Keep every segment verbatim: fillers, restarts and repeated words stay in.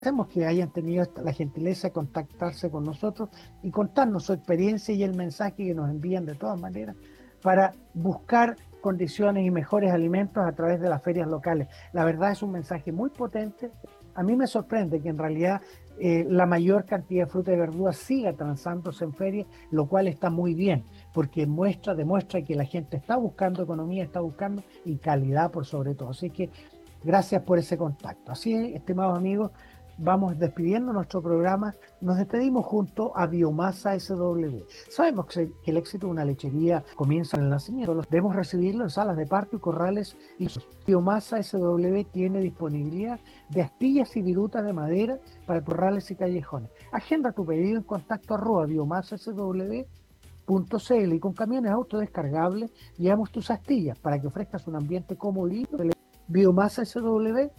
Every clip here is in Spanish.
Agradecemos que hayan tenido esta- la gentileza de contactarse con nosotros y contarnos su experiencia y el mensaje que nos envían de todas maneras para buscar condiciones y mejores alimentos a través de las ferias locales. La verdad es un mensaje muy potente. A mí me sorprende que en realidad eh, la mayor cantidad de fruta y verduras siga transándose en ferias, lo cual está muy bien, porque muestra, demuestra que la gente está buscando economía, está buscando y calidad por sobre todo. Así que gracias por ese contacto. Así es, estimados amigos, vamos despidiendo nuestro programa. Nos despedimos junto a Biomasa S W. Sabemos que que el éxito de una lechería comienza en el nacimiento. Debemos recibirlo en salas de parto y corrales. Y Biomasa S W tiene disponibilidad de astillas y virutas de madera para corrales y callejones. Agenda tu pedido en contacto arroba biomasa s w punto c l y con camiones autodescargables llevamos tus astillas para que ofrezcas un ambiente cómodo y lindo. Biomasa S W,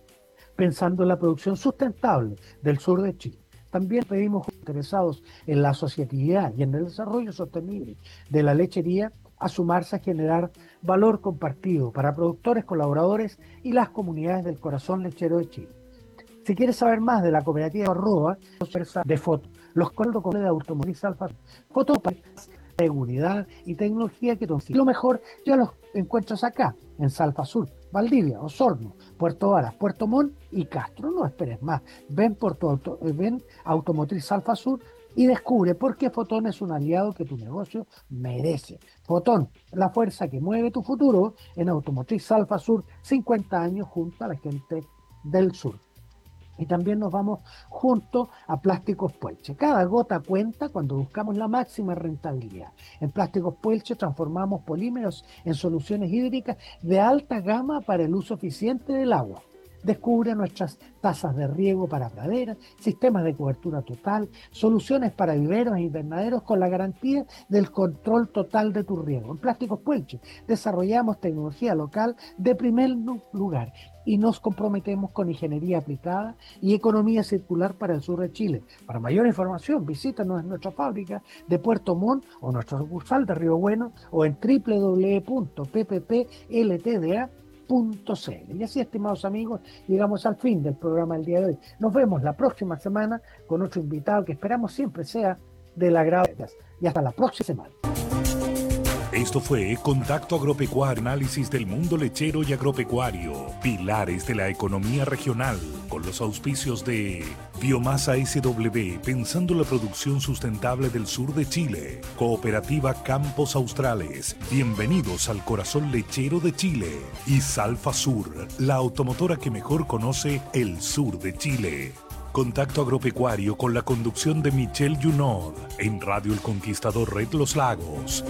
pensando en la producción sustentable del sur de Chile. También pedimos interesados en la asociatividad y en el desarrollo sostenible de la lechería a sumarse a generar valor compartido para productores, colaboradores y las comunidades del corazón lechero de Chile. Si quieres saber más de la cooperativa Arroba, de fotos, los cuadros de automotriz Alfa, fotos para seguridad y tecnología que te lo mejor ya los encuentras acá, en Salfa Sur, Valdivia, Osorno, Puerto Varas, Puerto Montt y Castro. No esperes más. Ven por tu auto, ven Automotriz Alfa Sur y descubre por qué Fotón es un aliado que tu negocio merece. Fotón, la fuerza que mueve tu futuro en Automotriz Alfa Sur, cincuenta años junto a la gente del sur. Y también nos vamos junto a Plásticos Puelche. Cada gota cuenta cuando buscamos la máxima rentabilidad. En Plásticos Puelche transformamos polímeros en soluciones hídricas de alta gama para el uso eficiente del agua. Descubre nuestras tazas de riego para praderas, sistemas de cobertura total, soluciones para viveros e invernaderos con la garantía del control total de tu riego. En Plásticos Puelche desarrollamos tecnología local de primer lugar y nos comprometemos con ingeniería aplicada y economía circular para el sur de Chile. Para mayor información, visítanos en nuestra fábrica de Puerto Montt o nuestra sucursal de Río Bueno o en w w w punto p p p l t d a punto c l. Y así, estimados amigos, llegamos al fin del programa del día de hoy. Nos vemos la próxima semana con otro invitado que esperamos siempre sea del agrado. Y hasta la próxima semana. Esto fue Contacto Agropecuario, análisis del mundo lechero y agropecuario, pilares de la economía regional, con los auspicios de Biomasa S W, pensando la producción sustentable del sur de Chile, Cooperativa Campos Australes, bienvenidos al corazón lechero de Chile, y Salfa Sur, la automotora que mejor conoce el sur de Chile. Contacto Agropecuario con la conducción de Michelle Junod en Radio El Conquistador Red Los Lagos.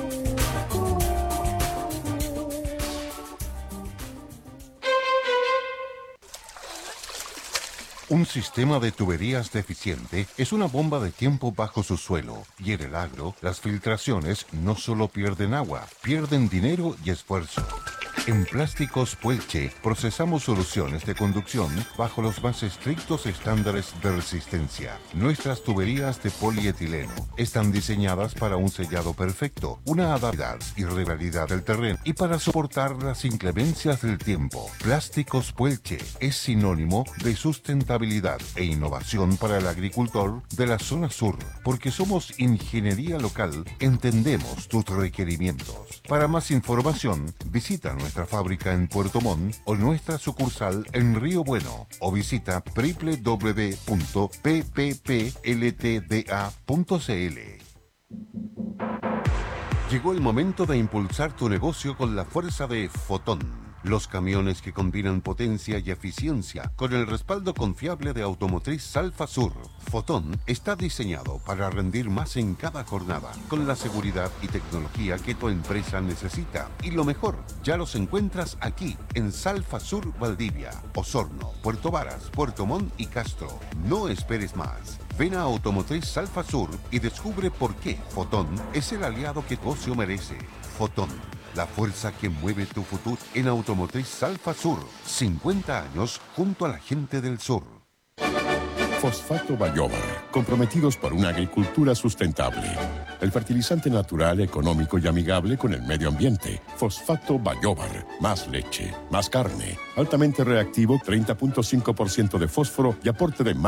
Un sistema de tuberías deficiente es una bomba de tiempo bajo su suelo, y en el agro, las filtraciones no solo pierden agua, pierden dinero y esfuerzo. En Plásticos Puelche procesamos soluciones de conducción bajo los más estrictos estándares de resistencia. Nuestras tuberías de polietileno están diseñadas para un sellado perfecto, una adaptabilidad y regularidad del terreno y para soportar las inclemencias del tiempo. Plásticos Puelche es sinónimo de sustentabilidad e innovación para el agricultor de la zona sur, porque somos ingeniería local, entendemos tus requerimientos. Para más información, visita nuestra fábrica en Puerto Montt o nuestra sucursal en Río Bueno o visita w w w punto p p p l t d a punto c l. Llegó el momento de impulsar tu negocio con la fuerza de Fotón. Los camiones que combinan potencia y eficiencia con el respaldo confiable de Automotriz Salfa Sur. Fotón está diseñado para rendir más en cada jornada, con la seguridad y tecnología que tu empresa necesita. Y lo mejor, ya los encuentras aquí, en Salfa Sur Valdivia, Osorno, Puerto Varas, Puerto Montt y Castro. No esperes más. Ven a Automotriz Salfa Sur y descubre por qué Fotón es el aliado que tu negocio merece. Fotón, la fuerza que mueve tu futuro en Automotriz Salfa Sur. cincuenta años junto a la gente del sur. Fosfato Bayobar, comprometidos por una agricultura sustentable. el fertilizante natural, económico y amigable con el medio ambiente. Fosfato Bayobar. Más leche, más carne. Altamente reactivo, treinta punto cinco por ciento de fósforo y aporte de